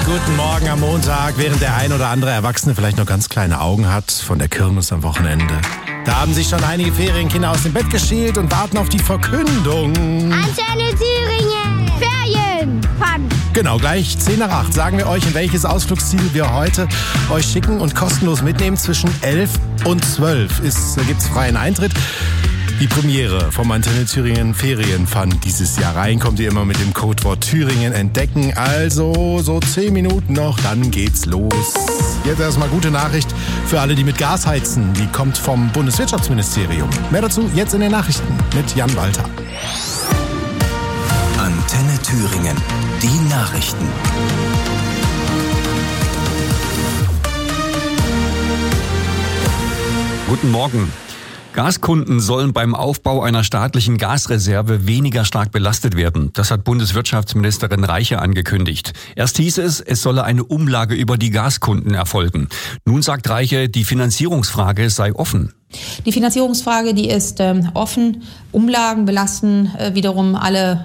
Guten Morgen am Montag, während der ein oder andere Erwachsene vielleicht noch ganz kleine Augen hat von der Kirmes am Wochenende. Da haben sich schon einige Ferienkinder aus dem Bett geschält und warten auf die Verkündung. Antenne Thüringen, Ferienfun. Genau, gleich 10 nach 8 sagen wir euch, in welches Ausflugsziel wir heute euch schicken und kostenlos mitnehmen. Zwischen 11 und 12 gibt's freien Eintritt. Die Premiere vom Antenne Thüringen Ferienfun dieses Jahr. Rein kommt ihr immer mit dem Codewort Thüringen entdecken. Also so 10 Minuten noch, dann geht's los. Jetzt erstmal gute Nachricht für alle, die mit Gas heizen. Die kommt vom Bundeswirtschaftsministerium. Mehr dazu jetzt in den Nachrichten mit Jan Walter. Antenne Thüringen, die Nachrichten. Guten Morgen. Gaskunden sollen beim Aufbau einer staatlichen Gasreserve weniger stark belastet werden. Das hat Bundeswirtschaftsministerin Reiche angekündigt. Erst hieß es solle eine Umlage über die Gaskunden erfolgen. Nun sagt Reiche, die Finanzierungsfrage sei offen. Die Finanzierungsfrage, die ist offen. Umlagen belasten wiederum alle,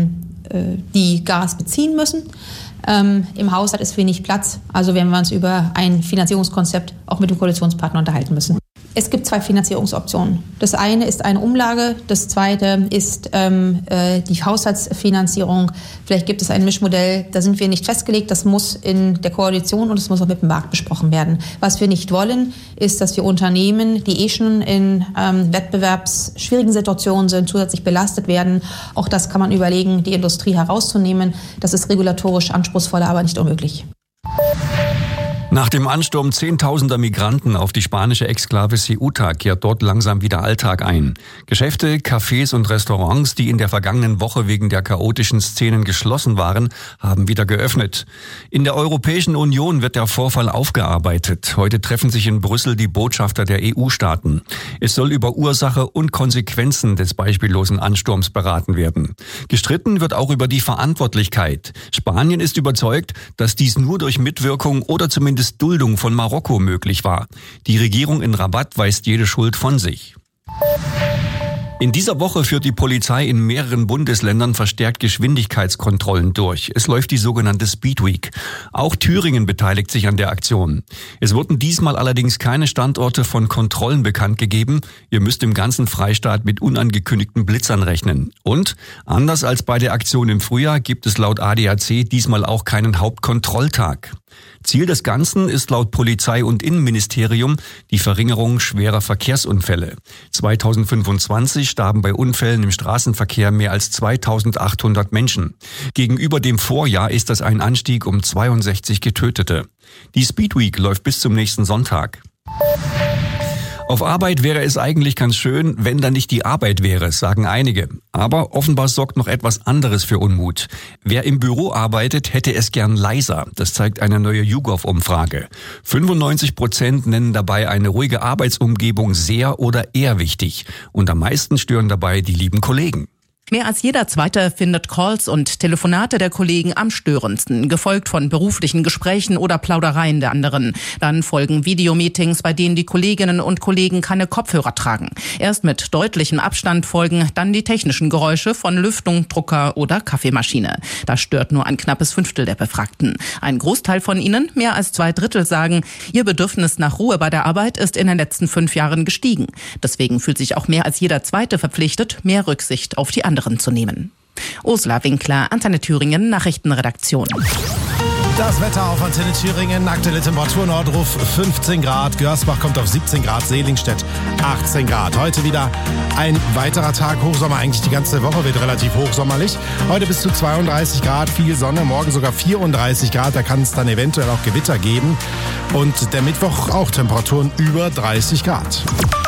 die Gas beziehen müssen. Im Haushalt ist wenig Platz, also werden wir uns über ein Finanzierungskonzept auch mit dem Koalitionspartner unterhalten müssen. Es gibt 2 Finanzierungsoptionen. Das eine ist eine Umlage, das zweite ist die Haushaltsfinanzierung. Vielleicht gibt es ein Mischmodell, da sind wir nicht festgelegt, das muss in der Koalition und es muss auch mit dem Markt besprochen werden. Was wir nicht wollen, ist, dass wir Unternehmen, die schon in wettbewerbsschwierigen Situationen sind, zusätzlich belastet werden. Auch das kann man überlegen, die Industrie herauszunehmen. Das ist regulatorisch anspruchsvoller, aber nicht unmöglich. Nach dem Ansturm zehntausender Migranten auf die spanische Exklave Ceuta kehrt dort langsam wieder Alltag ein. Geschäfte, Cafés und Restaurants, die in der vergangenen Woche wegen der chaotischen Szenen geschlossen waren, haben wieder geöffnet. In der Europäischen Union wird der Vorfall aufgearbeitet. Heute treffen sich in Brüssel die Botschafter der EU-Staaten. Es soll über Ursache und Konsequenzen des beispiellosen Ansturms beraten werden. Gestritten wird auch über die Verantwortlichkeit. Spanien ist überzeugt, dass dies nur durch Mitwirkung oder zumindest Duldung von Marokko möglich war. Die Regierung in Rabat weist jede Schuld von sich. In dieser Woche führt die Polizei in mehreren Bundesländern verstärkt Geschwindigkeitskontrollen durch. Es läuft die sogenannte Speed Week. Auch Thüringen beteiligt sich an der Aktion. Es wurden diesmal allerdings keine Standorte von Kontrollen bekannt gegeben. Ihr müsst im ganzen Freistaat mit unangekündigten Blitzern rechnen. Und, anders als bei der Aktion im Frühjahr, gibt es laut ADAC diesmal auch keinen Hauptkontrolltag. Ziel des Ganzen ist laut Polizei und Innenministerium die Verringerung schwerer Verkehrsunfälle. 2025 starben bei Unfällen im Straßenverkehr mehr als 2800 Menschen. Gegenüber dem Vorjahr ist das ein Anstieg um 62 Getötete. Die Speed Week läuft bis zum nächsten Sonntag. Auf Arbeit wäre es eigentlich ganz schön, wenn da nicht die Arbeit wäre, sagen einige. Aber offenbar sorgt noch etwas anderes für Unmut. Wer im Büro arbeitet, hätte es gern leiser. Das zeigt eine neue YouGov-Umfrage. 95% nennen dabei eine ruhige Arbeitsumgebung sehr oder eher wichtig. Und am meisten stören dabei die lieben Kollegen. Mehr als jeder Zweite findet Calls und Telefonate der Kollegen am störendsten, gefolgt von beruflichen Gesprächen oder Plaudereien der anderen. Dann folgen Videomeetings, bei denen die Kolleginnen und Kollegen keine Kopfhörer tragen. Erst mit deutlichem Abstand folgen dann die technischen Geräusche von Lüftung, Drucker oder Kaffeemaschine. Das stört nur ein knappes Fünftel der Befragten. Ein Großteil von ihnen, mehr als 2/3, sagen, ihr Bedürfnis nach Ruhe bei der Arbeit ist in den letzten 5 Jahren gestiegen. Deswegen fühlt sich auch mehr als jeder Zweite verpflichtet, mehr Rücksicht auf die anderen zu nehmen. Ursula Winkler, Antenne Thüringen, Nachrichtenredaktion. Das Wetter auf Antenne Thüringen, aktuelle Temperatur Nordruf 15 Grad, Görsbach kommt auf 17 Grad, Seligenstedt 18 Grad. Heute wieder ein weiterer Tag Hochsommer, eigentlich die ganze Woche wird relativ hochsommerlich. Heute bis zu 32 Grad, viel Sonne, morgen sogar 34 Grad, da kann es dann eventuell auch Gewitter geben. Und der Mittwoch auch Temperaturen über 30 Grad.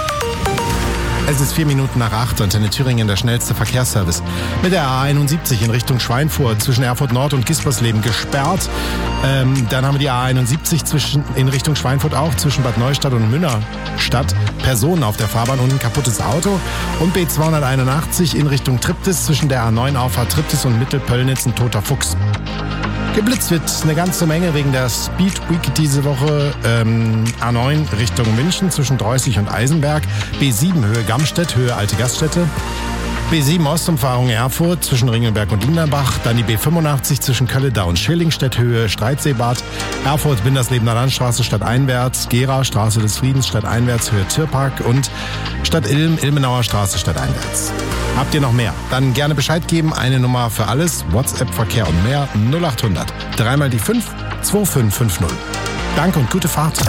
Es ist 4 Minuten nach 8, Antenne Thüringen, der schnellste Verkehrsservice. Mit der A71 in Richtung Schweinfurt zwischen Erfurt Nord und Gispersleben gesperrt. Dann haben wir die A71 in Richtung Schweinfurt auch, zwischen Bad Neustadt und Münnerstadt. Personen auf der Fahrbahn und ein kaputtes Auto. Und B281 in Richtung Triptis zwischen der A9 Auffahrt Triptis und Mittelpöllnitz ein toter Fuchs. Geblitzt wird eine ganze Menge wegen der Speed Week diese Woche. A9 Richtung München zwischen Dreußig und Eisenberg. B7 Höhe Gamstedt, Höhe Alte Gaststätte. B7 Ostumfahrung Erfurt zwischen Ringelberg und Lindenbach, dann die B85 zwischen Kölledau und Schillingstedt Höhe Streitseebad, Erfurt Winderslebener Landstraße stadteinwärts, Gera Straße des Friedens stadteinwärts Höhe Tierpark und Stadt Ilm Ilmenauer Straße stadteinwärts. Habt ihr noch mehr? Dann gerne Bescheid geben, eine Nummer für alles, WhatsApp, Verkehr und mehr 0800 3 die 5 2550. Danke und gute Fahrt.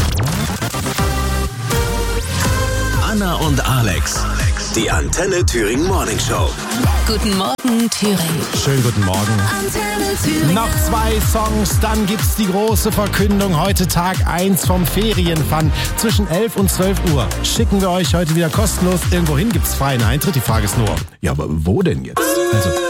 Anna und Alex, die Antenne Thüringen Morning Show. Guten Morgen, Thüringen. Schönen guten Morgen. Antenne Thüringen. Noch 2 Songs, dann gibt's die große Verkündung. Heute Tag 1 vom Ferienfun. Zwischen 11 und 12 Uhr schicken wir euch heute wieder kostenlos irgendwo hin. Gibt's freien Eintritt? Die Frage ist nur, ja, aber wo denn jetzt? Also